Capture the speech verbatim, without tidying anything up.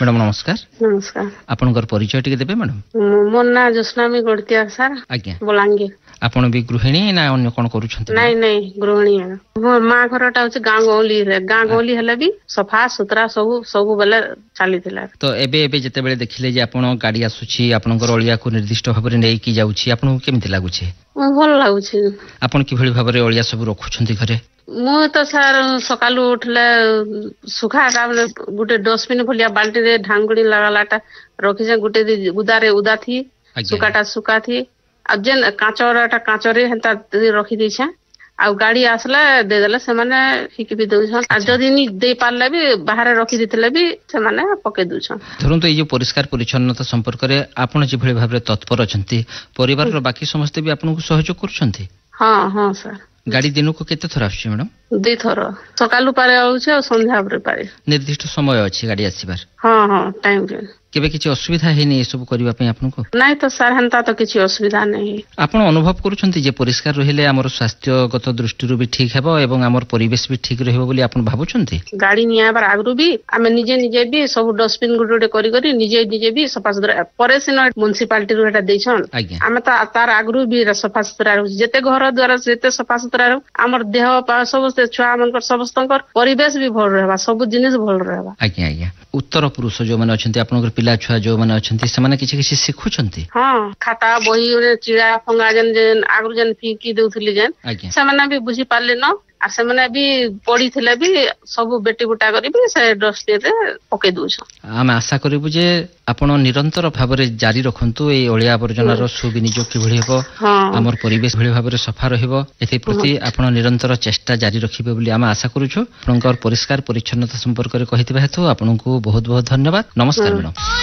Madam नमस्कार। नमस्कार। आपनकर परिचय टिके देबे मैडम? मो ना जोस्नामी गड़तिया सर। आज्ञा बोलांगे आपण भी गृहिणी ना अन्य कोन करूछंती? नहीं नहीं गृहिणी है। मो मां घरटा होचे गां गौली रे। गां गौली हले भी सफा सुतरा सब सब बेले चाली थिला। तो एबे एबे जते बेले देखिले जे आपण गाड़ी आसुची आपनकर अलिया को निर्दिष्ट भाबरे नै की जाउची आपन केमिति लागुची? भल लागुची। आपण कि भली भाबरे अलिया सब रखुछंती घरे? मु तो सर सकालू उठले सुखा काबले गुटे डस्टबिन भलिया बाल्टी रे ढांगुड़ी लगालाटा रखि जे गुटे उदारे उदा थी सुकाटा सुका थी आ जेन काचराटा काचरे हंता रखि दैछा आ गाड़ी आसला दे देला से माने फिकी भी दउछन आ जदी नी दे पारले भी बाहर रखि दितले भी से माने पके दउछन। धरंतु ए जो परिष्कार परिच्छन्नता संपर्क रे आपण जे भली भाबरे तत्पर अछंती परिवार रो बाकी समस्त भी आपन को सहयोग करछंती? हां हां सर। गाड़ी दिन को केते थरा आछी मैडम? दुई थर सकालू पारे आउछे और संध्या पारे पारे। निर्दिष्ट समय अछि गाड़ी आसीबार? हां हां टाइम रे। केबे किछि असुविधा हेनी ए सब करिवा पई आपन को? नहीं तो सर हंता तो किछि असुविधा नहीं। आपण अनुभव करूछंती जे परिष्कार रहिले हमर स्वास्थ्यगत दृष्टि रो भी ठीक हेबो एवं हमर परिवेश भी ठीक रहबो बोली आपण भाबुछंती? गाड़ी निया बार आगरु भी आमे निजे निजे भी सब डस्टबिन गुडे गुडे करी करी निजे निजे भी सफा सुतरा परेसिन म्युनिसिपालिटी रो एटा दैछन। आमे त तार आगरु भी सफा सुतरा रहू जेते घर द्वारा जेते सफा सुतरा रहू हमर देह पा सब छुआ मनकर समस्तकर परिवेश भी भल रहबा सब जिनिस भल रहबा। आज्ञा आज्ञा उत्तर पुरुष जो माने अछंती आपनकर पिला छुआ जो माने अछंती से माने किछि किछि सिखुछंती? हां खाता बही चिड़ा फंगा जन जन आगरु जन फीकी देउथली जन से माने भी बुझी पाले न आ से माने भी पड़ी थिले भी सब बेटी बुटा करी भी से डस्टबिन रे पके दोछ। हम आशा करबु जे आपण निरंतर भाबरे जारी रखंतु ए ओलिया आवर्जनार सुविनियोग कि भली हेबो हमर परिवेश भली भाबरे सफा रहइबो एथि प्रति आपण निरंतर चेष्टा जारी रखिबे बोली हम आशा करूछु। आपनकर परिष्कार परिच्छन्नता संपर्क रे कहितबा हेतु आपनको बहुत बहुत धन्यवाद। नमस्कार मैडम।